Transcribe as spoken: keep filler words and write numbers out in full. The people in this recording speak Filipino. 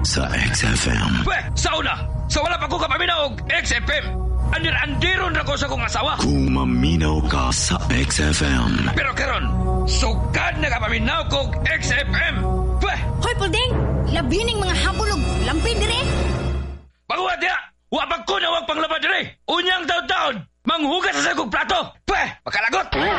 sa X F M. Pwe, sauna! Sa wala pa ko kapaminaw og X F M. Andir-andiron na ko sa kong asawa. Kung maminaw ka sa X F M. Pero karon, sugad na kapaminaw ko og X F M. Pwe! Hoy, Pulding! Labining mga habulog, lampin dire! Baguwa dia! Wapag ko na wag panglabad dire! Unyang taon-taon! Manghugas sa sagong plato! Pwe! Makalagot!